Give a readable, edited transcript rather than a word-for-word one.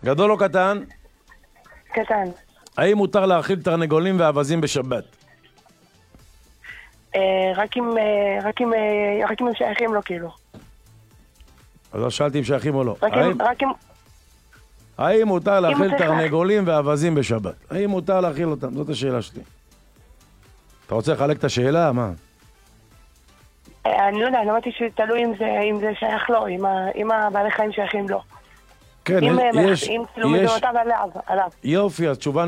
גדול או קטן? קטן. האם מותר להאכיל תרנגולים ואווזים בשבת? רק אם הם שייכים לו, כאילו. אז לא שאלתי אם שייכים או לא. רק אם... האם מותר להאכיל צריך תרנגולים ואווזים בשבת? האם מותר להאכיל אותם? זאת השאלה שלי. אתה רוצה לחלק את השאלה? מה? אני לא יודע, אני אמרתי שתלוי אם זה שייך לו, אם הבעלי חיים שייכים לו. כן, אם כאילו מדעותיו עליו. יופי, אז תשובה